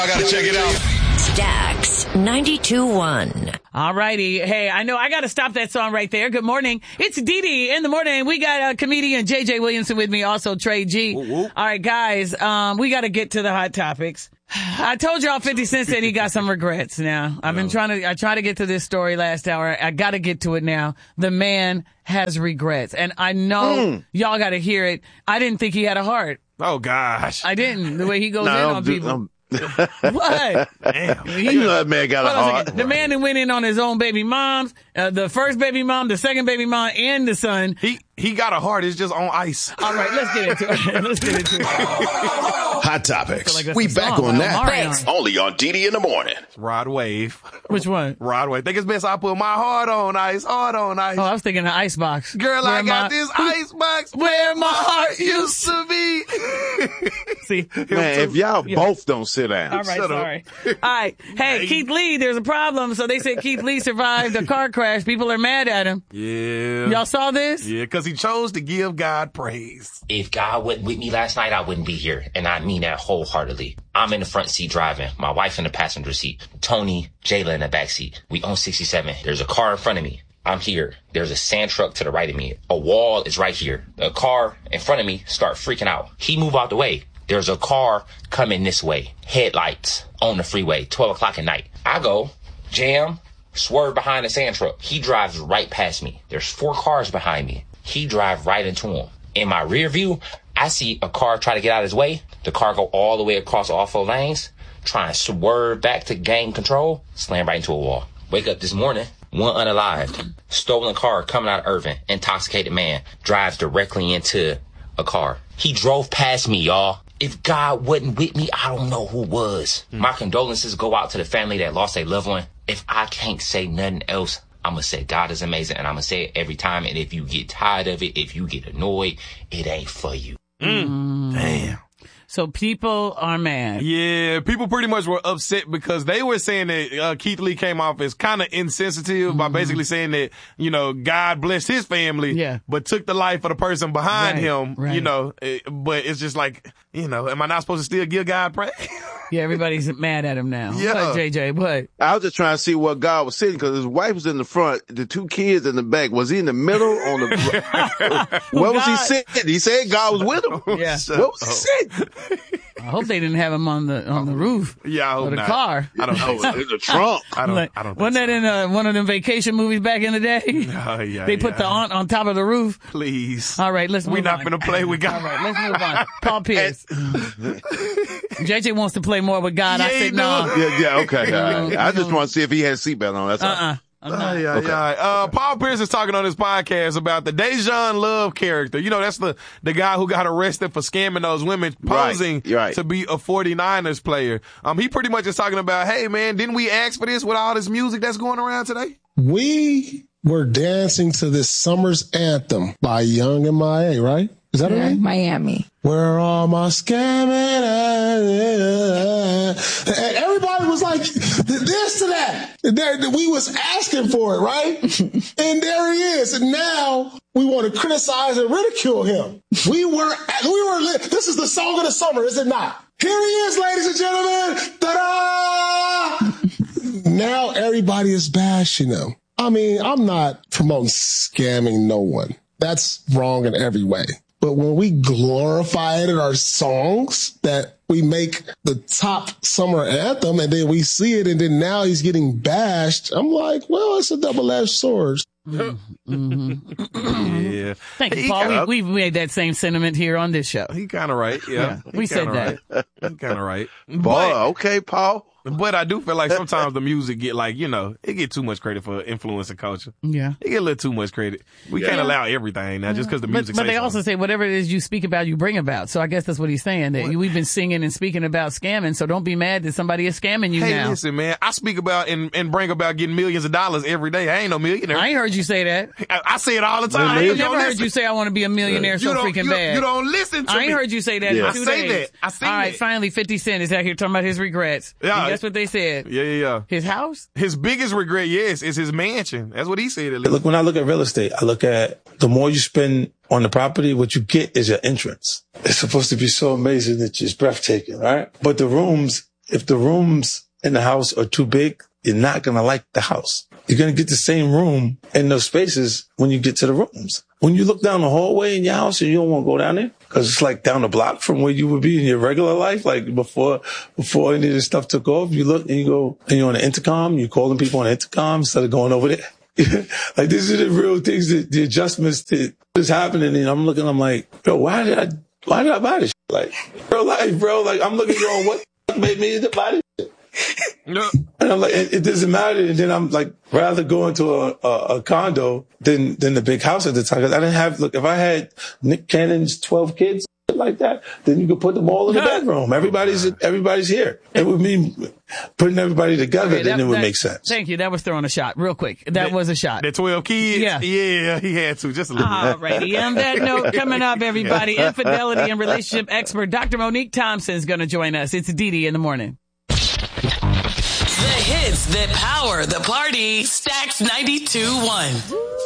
I gotta check it out. Stacks 92.1. All righty. Hey, I know I got to stop that song right there. Good morning. It's Dee Dee in the morning. We got comedian JJ Williamson with me, also Trey G. Woo-woo. All right, guys, we got to get to the hot topics. I told y'all 50 Cent said he got some regrets now. I tried to get to this story last hour. I got to get to it now. The man has regrets. And I know y'all got to hear it. I didn't think he had a heart. Oh, gosh. I didn't. The way he goes in on people. What? Damn. You know that man got a heart. The man that went in on his own baby moms, the first baby mom, the second baby mom, and the son. He got a heart. It's just on ice. All right, let's get into it. Hot topics. Like We back on that. Thanks. Only on Didi in the morning. Rod Wave. Which one? Rod Wave. Think it's best I put my heart on ice. Heart on ice. Oh, I was thinking the ice box. Girl, I got this ice box where my heart used to be. See, Man, if y'all both don't sit down. all right, Shut up. sorry. All right, hey, Keith Lee, there's a problem. So they said Keith Lee survived a car crash. People are mad at him. Yeah. Y'all saw this? Yeah, because he chose to give God praise. If God wasn't with me last night, I wouldn't be here. And I mean that wholeheartedly. I'm in the front seat driving. My wife in the passenger seat. Tony, Jayla in the back seat. We own 67. There's a car in front of me. I'm here. There's a sand truck to the right of me. A wall is right here. The car in front of me start freaking out. He moved out the way. There's a car coming this way. Headlights on the freeway. 12 o'clock at night. I go, jam, swerve behind the sand truck. He drives right past me. There's 4 cars behind me. He drives right into him. In my rear view, I see a car try to get out of his way. The car go all the way across all 4 lanes, try and swerve back to gain control, slam right into a wall. Wake up this morning, one unalived. Stolen car coming out of Irving. Intoxicated man drives directly into a car. He drove past me, y'all. If God wasn't with me, I don't know who was. My condolences go out to the family that lost a loved one. If I can't say nothing else, I'm going to say God is amazing, and I'm going to say it every time. And if you get tired of it, if you get annoyed, it ain't for you. Damn. So people are mad. Yeah, people pretty much were upset because they were saying that Keith Lee came off as kind of insensitive by basically saying that, God blessed his family, but took the life of the person behind him, but it's just like, am I not supposed to still give God praise? Yeah, everybody's mad at him now. Yeah. What, JJ, what? I was just trying to see what God was sitting because his wife was in the front, the 2 kids in the back. Was he in the middle on the? Where was he sitting? He said God was with him. Yeah. Where was he sitting? I hope they didn't have him on the roof. Yeah, I hope of the not. car. I don't know. In the trunk. I don't think Wasn't that so. in one of them vacation movies back in the day? Oh, yeah, They put the aunt on top of the roof. Please. All right, let's move on. We're not going to play with God. All right, let's move on. Paul Pierce. JJ wants to play more with God. I said no. Yeah, okay. All right. I just want to see if he had a seatbelt on. That's all. Paul Pierce is talking on his podcast about the Dejan Love character. That's the guy who got arrested for scamming those women, posing to be a 49ers player. He pretty much is talking about, hey man, didn't we ask for this with all this music that's going around today? We were dancing to this summer's anthem by Young M.I.A., right? Is that right? Miami. Where all my scamming and everybody was like this to that. We was asking for it, right? And there he is. And now we want to criticize and ridicule him. We were, this is the song of the summer, is it not? Here he is, ladies and gentlemen. Ta-da! Now everybody is bashing him. I mean, I'm not promoting scamming no one. That's wrong in every way. But when we glorify it in our songs, that we make the top summer anthem and then we see it and then now he's getting bashed, I'm like, well, it's a double-edged sword. Yeah. Thank you, Paul. We've made that same sentiment here on this show. He kind of right. Yeah. We said that. He kind of right. Boy, okay, Paul. But I do feel like sometimes the music get it get too much credit for influencing culture. Yeah. It get a little too much credit. We can't allow everything now just because the music But they also say whatever it is you speak about, you bring about. So I guess that's what he's saying. That we've been singing and speaking about scamming, so don't be mad that somebody is scamming you now. Hey, listen, man. I speak about and bring about getting millions of dollars every day. I ain't no millionaire. I ain't heard you say that. I say it all the time. I ain't never heard you say I want to be a millionaire so freaking bad. You don't listen to me. I ain't heard you say that in 2 days. I say that. All right, finally, 50 Cent is out here talking about his regrets. Yeah. And guess what they said? Yeah. His house? His biggest regret, yes, is his mansion. That's what he said. Look, when I look at real estate, I look at the more you spend on the property, what you get is your entrance. It's supposed to be so amazing that it's breathtaking, right? But the rooms, if the rooms in the house are too big, you're not going to like the house. You're going to get the same room in those spaces when you get to the rooms. When you look down the hallway in your house and you don't want to go down there, because it's like down the block from where you would be in your regular life, like before any of this stuff took off, you look and you go, and you're on the intercom, you're calling people on the intercom instead of going over there. Like, these are the real things, the adjustments that is happening. And I'm looking, I'm like, yo, why did I buy this shit? Like, bro, I'm looking going, what made me to buy this shit? No. And I'm like, it doesn't matter. And then I'm like, rather go into a condo than the big house at the time. Cause I didn't have, look, if I had Nick Cannon's 12 kids like that, then you could put them all in the bedroom. Everybody's here. It would mean putting everybody together, okay, then it would make sense. Thank you. That was throwing a shot real quick. That was a shot. The 12 kids? Yeah, he had to, just a little bit. Alrighty. On that note, coming up, everybody, infidelity and relationship expert Dr. Monique Thompson is going to join us. It's DD in the morning. The hits that power the party. Stacks 92.1.